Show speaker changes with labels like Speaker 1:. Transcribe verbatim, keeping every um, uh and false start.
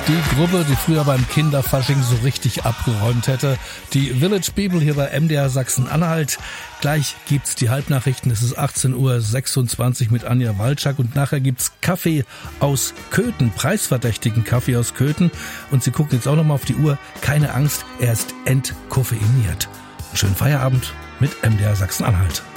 Speaker 1: Die Gruppe, die früher beim Kinderfasching so richtig abgeräumt hätte. Die Village People hier bei M D R Sachsen-Anhalt. Gleich gibt's die Halbnachrichten. Es ist achtzehn Uhr sechsundzwanzig mit Anja Walczak und nachher gibt's Kaffee aus Köthen, preisverdächtigen Kaffee aus Köthen. Und Sie gucken jetzt auch nochmal auf die Uhr. Keine Angst, er ist entkoffeiniert. Schönen Feierabend mit M D R Sachsen-Anhalt.